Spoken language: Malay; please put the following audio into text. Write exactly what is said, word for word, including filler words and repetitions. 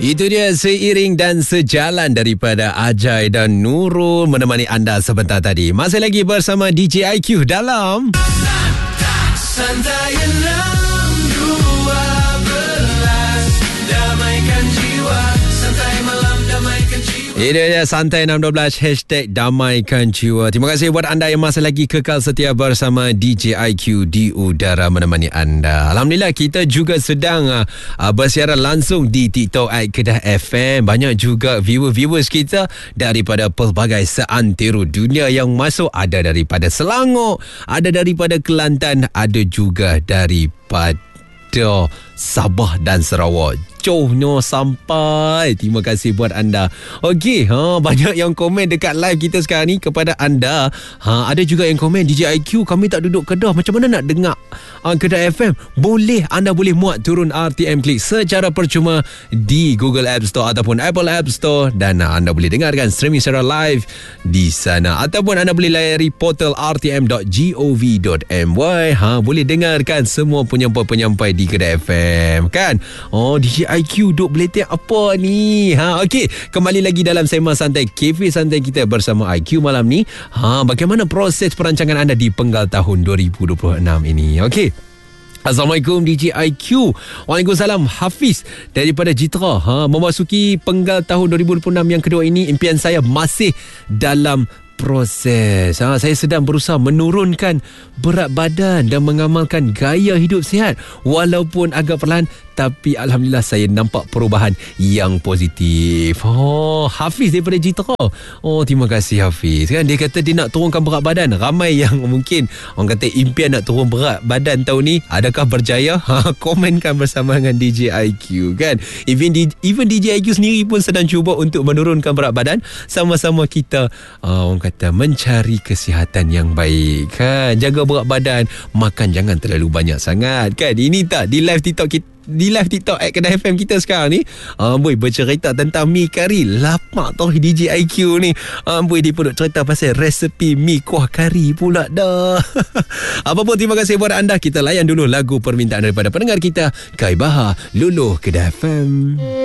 Itu dia seiring dan sejalan daripada Ajay dan Nurul menemani anda sebentar tadi. Masih lagi bersama D J I Q dalam Santai enam dua belas, damaikan jiwa. Santai malam, damaikan jiwa. Itu dia Santai enam dua belas, hashtag damaikan jiwa. Terima kasih buat anda yang masih lagi kekal setia bersama D J I Q di udara menemani anda. Alhamdulillah, kita juga sedang uh, bersiaran langsung di TikTok at Kedah F M. Banyak juga viewer-viewers kita daripada pelbagai seantero dunia yang masuk. Ada daripada Selangor, ada daripada Kelantan, ada juga daripada Sabah dan Sarawak. Jauhnya sampai. Terima kasih buat anda. Okey, ha, banyak yang komen dekat live kita sekarang ni kepada anda. Ha, ada juga yang komen, D J I Q, kami tak duduk Kedah, macam mana nak dengar uh, Kedah F M? Boleh, anda boleh muat turun R T M Click secara percuma di Google App Store ataupun Apple App Store, dan uh, anda boleh dengarkan streaming secara live di sana, ataupun anda boleh layari portal r t m dot gov dot my. Ha, boleh dengarkan semua penyampai-penyampai di Kedah F M kan. Oh, D J I Q duk beletek apa ni? Ha, okey, kembali lagi dalam sembang santai Cafe Santai kita bersama I Q malam ni. Ha, bagaimana proses perancangan anda di penggal tahun dua ribu dua puluh enam ini? Okey. Assalamualaikum D J I Q. Waalaikumsalam Hafiz daripada Jitra. Ha, memasuki penggal tahun dua ribu dua puluh enam yang kedua ini, impian saya masih dalam proses. Ha, saya sedang berusaha menurunkan berat badan dan mengamalkan gaya hidup sihat walaupun agak perlahan, tapi Alhamdulillah saya nampak perubahan yang positif. Oh, Hafiz daripada Jitra. Oh, terima kasih Hafiz. Kan dia kata dia nak turunkan berat badan. Ramai yang mungkin orang kata impian nak turun berat badan tahun ni. Adakah berjaya? Ha, komenkan bersama dengan D J I Q kan. Even D, even D J I Q sendiri pun sedang cuba untuk menurunkan berat badan. Sama-sama kita uh, orang kata mencari kesihatan yang baik kan. Jaga berat badan, makan jangan terlalu banyak sangat kan. Ini tak di live TikTok kita, di live TikTok at Kedah F M kita sekarang ni, Amboi bercerita tentang mi kari. Lapak tau D J I Q ni. Amboi dia pun cerita pasal resepi mi kuah kari pula dah. Apa pun, terima kasih buat anda. Kita layan dulu lagu permintaan daripada pendengar kita, Kai Bahar, Luluh Kedah F M.